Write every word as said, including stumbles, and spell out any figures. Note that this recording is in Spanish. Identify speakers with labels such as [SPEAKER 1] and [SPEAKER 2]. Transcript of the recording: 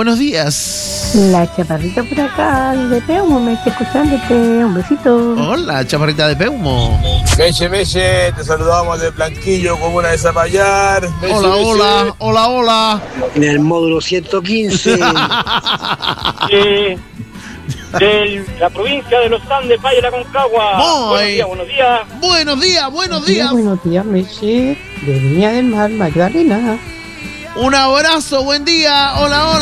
[SPEAKER 1] buenos días.
[SPEAKER 2] La chaparrita por acá, de Peumo, me está escuchándote. Un besito.
[SPEAKER 1] Hola, chaparrita de Peumo.
[SPEAKER 3] Meche, Meche, te saludamos de Blanquillo, comuna de Zapallar. Meche,
[SPEAKER 1] Hola,
[SPEAKER 3] Meche.
[SPEAKER 1] hola, hola, hola.
[SPEAKER 4] En el módulo ciento quince.
[SPEAKER 5] de, de la provincia de los Andes, Valle de la Concagua.
[SPEAKER 1] Muy.
[SPEAKER 5] Buenos días, buenos días.
[SPEAKER 1] Buenos días, buenos días.
[SPEAKER 2] Buenos días, Meche. De Viña del Mar, Magdalena.
[SPEAKER 1] Un abrazo, buen día. Hola, hola.